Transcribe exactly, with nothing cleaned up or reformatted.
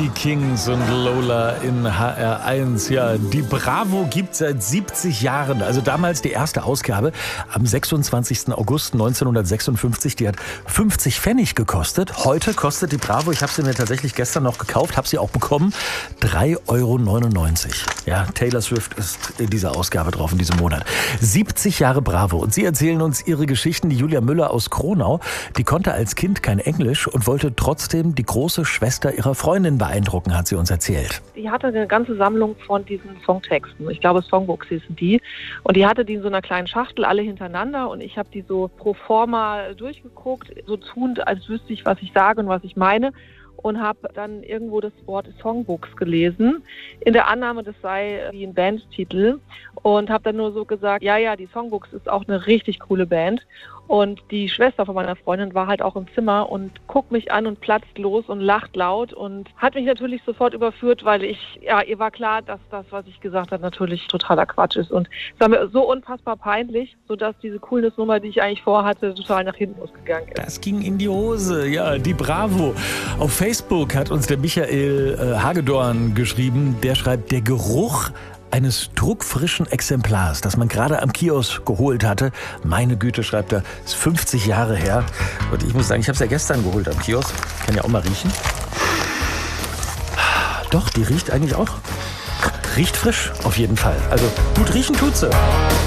Die Kings und Lola in H R eins. Ja, die Bravo gibt seit siebzig Jahren. Also damals die erste Ausgabe am sechsundzwanzigsten August neunzehnhundertsechsundfünfzig. Die hat fünfzig Pfennig gekostet. Heute kostet die Bravo, ich habe sie mir tatsächlich gestern noch gekauft, habe sie auch bekommen, drei Euro neunundneunzig. Ja, Taylor Swift ist in dieser Ausgabe drauf in diesem Monat. siebzig Jahre Bravo. Und sie erzählen uns ihre Geschichten. Die Julia Müller aus Kronau, die konnte als Kind kein Englisch und wollte trotzdem die große Schwester ihrer Freundin beeindrucken, hat sie uns erzählt. Die hatte eine ganze Sammlung von diesen Songtexten. Ich glaube, Songbooks hießen die. Und die hatte die in so einer kleinen Schachtel, alle hintereinander. Und ich habe die so pro forma durchgeguckt, so tuend, als wüsste ich, was ich sage und was ich meine. Und habe dann irgendwo das Wort Songbooks gelesen, in der Annahme, das sei wie ein Bandtitel. Und habe dann nur so gesagt, ja, ja, die Songbooks ist auch eine richtig coole Band. Und die Schwester von meiner Freundin war halt auch im Zimmer und guckt mich an und platzt los und lacht laut und hat mich natürlich sofort überführt, weil ich, ja, ihr war klar, dass das, was ich gesagt habe, natürlich totaler Quatsch ist. Und es war mir so unfassbar peinlich, sodass diese Coolness-Nummer, die ich eigentlich vorhatte, total nach hinten losgegangen ist. Das ging in die Hose, ja, die Bravo. Auf Facebook hat uns der Michael äh, Hagedorn geschrieben, der schreibt, der Geruch eines druckfrischen Exemplars, das man gerade am Kiosk geholt hatte. Meine Güte, schreibt er, ist fünfzig Jahre her. Und ich muss sagen, ich habe es ja gestern geholt am Kiosk. Kann ja auch mal riechen. Doch, die riecht eigentlich auch. Riecht frisch, auf jeden Fall. Also gut riechen tut sie.